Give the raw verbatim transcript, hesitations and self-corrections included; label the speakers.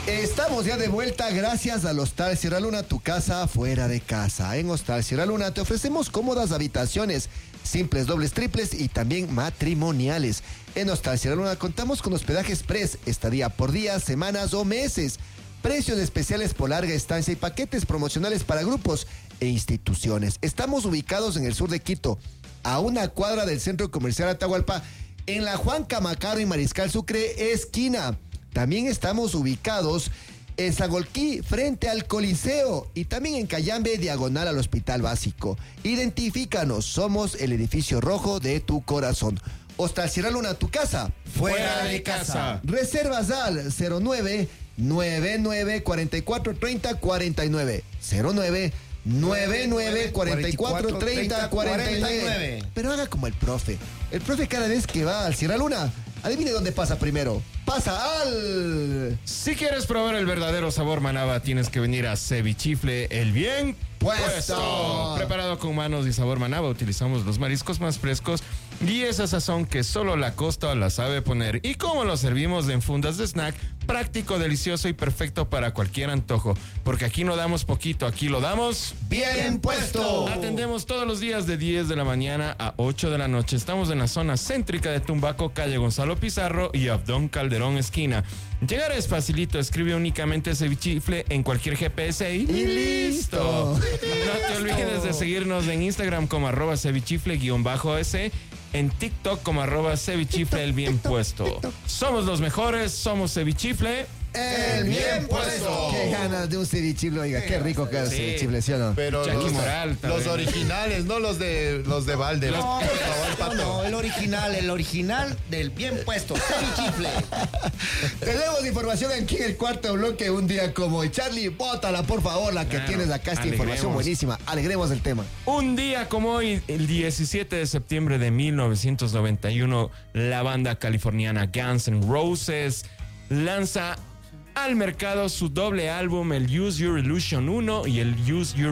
Speaker 1: Estamos ya de vuelta gracias al Hostal Sierra Luna, tu casa fuera de casa. En Hostal Sierra Luna te ofrecemos cómodas habitaciones, simples, dobles, triples y también matrimoniales. En Hostal Sierra Luna contamos con hospedaje express, estadía por días, semanas o meses. Precios especiales por larga estancia y paquetes promocionales para grupos e instituciones. Estamos ubicados en el sur de Quito, a una cuadra del Centro Comercial Atahualpa, en la Juan Camacaro y Mariscal Sucre, esquina. También estamos ubicados en Sangolquí, frente al Coliseo, y también en Cayambe, diagonal al Hospital Básico. Identifícanos, somos el edificio rojo de tu corazón. Hostal Sierra Luna, tu casa
Speaker 2: fuera de casa.
Speaker 1: Reservas al cero nueve nueve nueve cuatro cuatro tres cero cuatro nueve cero nueve nueve nueve cuatro cuatro tres cero cuatro nueve. Pero haga como el profe. El profe cada vez que va al Sierra Luna, adivine dónde pasa primero. Pasa al...
Speaker 2: Si quieres probar el verdadero sabor Manaba, tienes que venir a Cevichifle, el bien puesto. puesto. Preparado con manos y sabor Manaba, utilizamos los mariscos más frescos y esa sazón que solo la costa la sabe poner. Y como lo servimos en fundas de snack, práctico, delicioso y perfecto para cualquier antojo. Porque aquí no damos poquito, aquí lo damos
Speaker 1: bien puesto.
Speaker 2: Atendemos todos los días de diez de la mañana a ocho de la noche. Estamos en la zona céntrica de Tumbaco, calle Gonzalo Pizarro y Abdón Calderón esquina. Llegar es facilito, escribe únicamente Cevichifle en cualquier G P S y,
Speaker 1: y listo.
Speaker 2: No te olvides de seguirnos en Instagram como arroba cevichifle-s, en TikTok como arroba cevichifle el bien puesto. Somos los mejores, somos Cevichifle
Speaker 1: el bien puesto. Qué ganas de un cevichifle, oiga, qué rico que es
Speaker 2: sí.
Speaker 1: cevichifle, ¿sí o no?
Speaker 3: Pero
Speaker 2: Jackie
Speaker 3: los,
Speaker 2: Moral,
Speaker 3: los originales, no los de los de balde.
Speaker 4: No,
Speaker 3: Por favor,
Speaker 4: no,
Speaker 3: Pato.
Speaker 4: no, el original, el original del bien puesto, Cevichifle.
Speaker 1: Tenemos información aquí en el cuarto bloque, un día como hoy. Charlie, bótala por favor, la que
Speaker 2: Claro,
Speaker 1: tienes acá, esta
Speaker 2: alegremos.
Speaker 1: información buenísima. Alegremos el tema.
Speaker 2: Un día como hoy, el diecisiete de septiembre de mil novecientos noventa y uno, la banda californiana Guns N' Roses lanza al mercado su doble álbum, el Use Your Illusion uno y el Use Your